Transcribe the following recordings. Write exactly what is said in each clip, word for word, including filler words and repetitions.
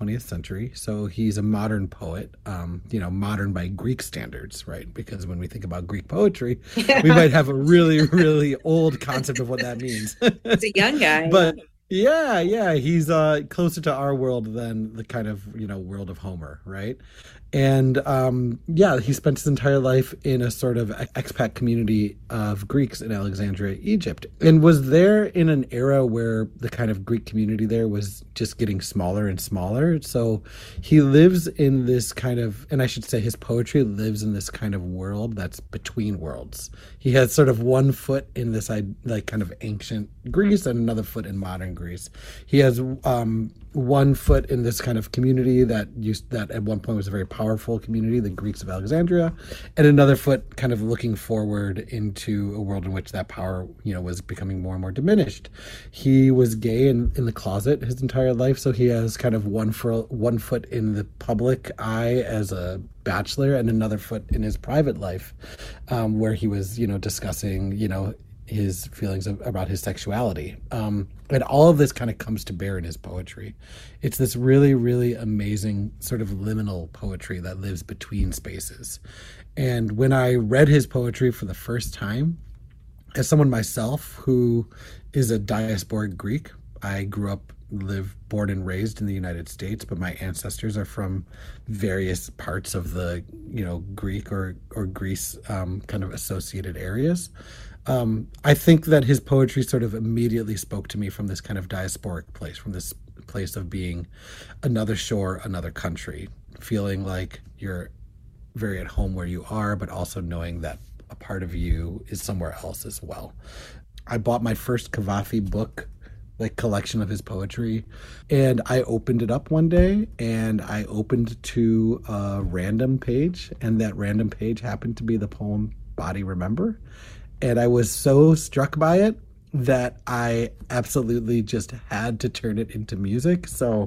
twentieth century. So he's a modern poet, um, you know, modern by Greek standards, right? Because when we think about Greek poetry, we Yeah. might have a really, really old concept of what that means. He's a young guy. But yeah, yeah, he's uh, closer to our world than the kind of, you know, world of Homer, right? And um, yeah, he spent his entire life in a sort of expat community of Greeks in Alexandria, Egypt, and was there in an era where the kind of Greek community there was just getting smaller and smaller. So he lives in this kind of, and I should say his poetry lives in this kind of world that's between worlds. He has sort of one foot in this like kind of ancient Greece and another foot in modern Greece. He has um, one foot in this kind of community that used that at one point was a very powerful community, the Greeks of Alexandria, and another foot kind of looking forward into a world in which that power, you know, was becoming more and more diminished. He was gay and in the closet his entire life, so he has kind of one for one foot in the public eye as a bachelor and another foot in his private life, um, where he was, you know, discussing, you know, his feelings of, about his sexuality. Um, and all of this kind of comes to bear in his poetry. It's this really, really amazing sort of liminal poetry that lives between spaces. And when I read his poetry for the first time, as someone myself who is a diasporic Greek, I grew up, lived, born and raised in the United States, but my ancestors are from various parts of the, you know, Greek or, or Greece um, kind of associated areas. Um, I think that his poetry sort of immediately spoke to me from this kind of diasporic place, from this place of being another shore, another country, feeling like you're very at home where you are, but also knowing that a part of you is somewhere else as well. I bought my first Cavafy book, like collection of his poetry, and I opened it up one day and I opened to a random page, and that random page happened to be the poem Body Remember. And I was so struck by it that I absolutely just had to turn it into music. So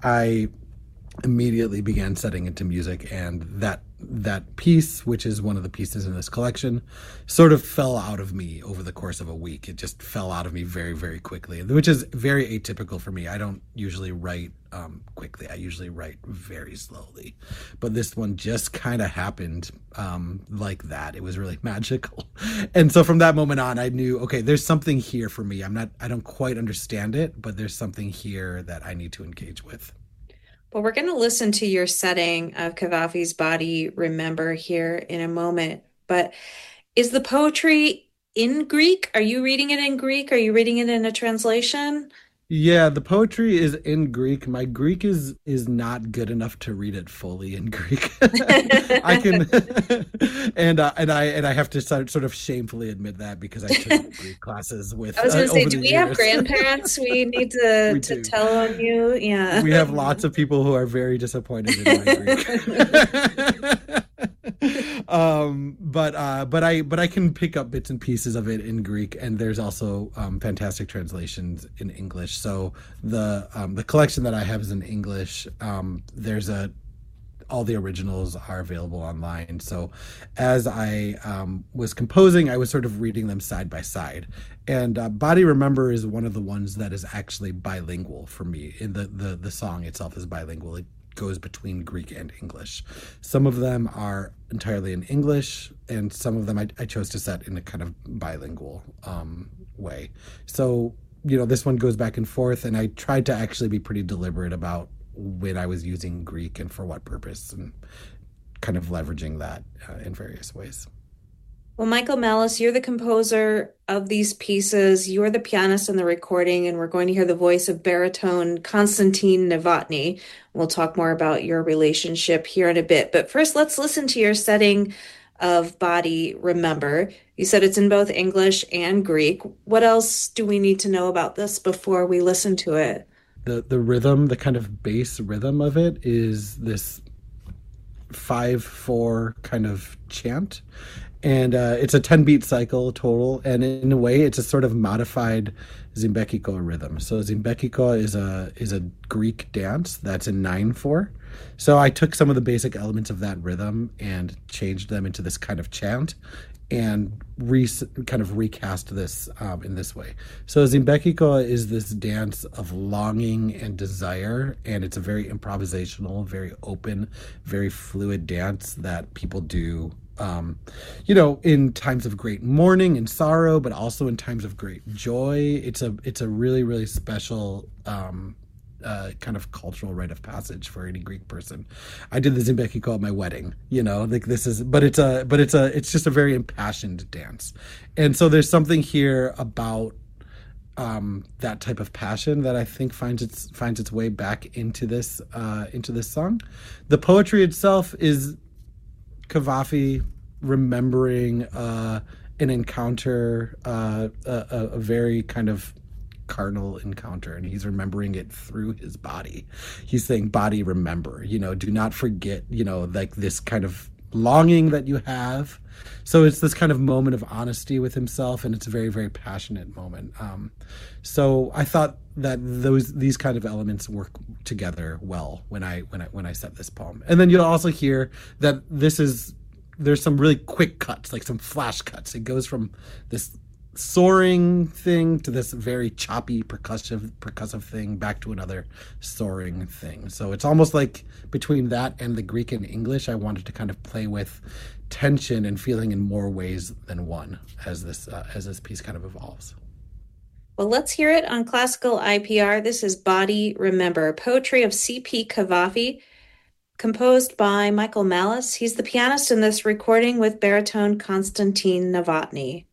I immediately began setting into music, and that that piece, which is one of the pieces in this collection, sort of fell out of me over the course of a week. It just fell out of me very, very quickly, which is very atypical for me. I don't usually write um, quickly. I usually write very slowly. But this one just kind of happened um, like that. It was really magical. And so from that moment on, I knew, okay, there's something here for me. I'm not, I don't quite understand it, but there's something here that I need to engage with. Well, we're going to listen to your setting of Cavafy's Body Remember here in a moment. But is the poetry in Greek? Are you reading it in Greek? Are you reading it in a translation? Yeah, the poetry is in Greek. My Greek is is not good enough to read it fully in Greek. I can, and uh, and I and I have to sort sort of shamefully admit that because I took Greek classes with I was uh, going to say, over do the we have years. grandparents we need to We to do. tell on you? Yeah. We have lots of people who are very disappointed in my Greek. um but uh but i but i can pick up bits and pieces of it in Greek, and there's also um fantastic translations in English. So the um the collection that I have is in English. Um there's a all the originals are available online. So as I um, was composing, I was sort of reading them side by side. And uh, Body Remember is one of the ones that is actually bilingual for me. In the, the the song itself is bilingual. It goes between Greek and English. Some of them are entirely in English, and some of them I, I chose to set in a kind of bilingual um, way. So, you know, this one goes back and forth, and I tried to actually be pretty deliberate about when I was using Greek and for what purpose, and kind of leveraging that uh, in various ways. Well, Michael Malice, you're the composer of these pieces. You're the pianist in the recording, and we're going to hear the voice of baritone Konstantin Novotny. We'll talk more about your relationship here in a bit. But first, let's listen to your setting of Body Remember. You said it's in both English and Greek. What else do we need to know about this before we listen to it? The the rhythm, the kind of bass rhythm of it is this five four kind of chant, and uh, it's a ten beat cycle total, and in a way it's a sort of modified Zimbekiko rhythm. So Zimbekiko is a is a Greek dance that's in nine four. So I took some of the basic elements of that rhythm and changed them into this kind of chant and re- kind of recast this um, in this way. So Zimbekiko is this dance of longing and desire, and it's a very improvisational, very open, very fluid dance that people do um, you know, in times of great mourning and sorrow, but also in times of great joy. It's a it's a really, really special um, uh, kind of cultural rite of passage for any Greek person. I did the Zimbekiko at my wedding, you know, like this is, but it's a, but it's a, it's just a very impassioned dance, and so there's something here about um, that type of passion that I think finds its finds its way back into this uh, into this song. The poetry itself is Cavafy remembering uh, an encounter, uh, a, a, a very kind of carnal encounter, and he's remembering it through his body. He's saying, body, remember, you know, do not forget, you know, like this kind of longing that you have. So it's this kind of moment of honesty with himself, and it's a very, very passionate moment. Um, so I thought that those these kind of elements work together well when I when I when I set this poem. And then you'll also hear that this is there's some really quick cuts, like some flash cuts. It goes from this soaring thing to this very choppy percussive percussive thing back to another soaring thing. So it's almost like between that and the Greek and English, I wanted to kind of play with tension and feeling in more ways than one as this uh, as this piece kind of evolves. Well, let's hear it on Classical I P R. This is Body Remember, poetry of C P Cavafy, composed by Michael Malice. He's the pianist in this recording with baritone Konstantin Novotny.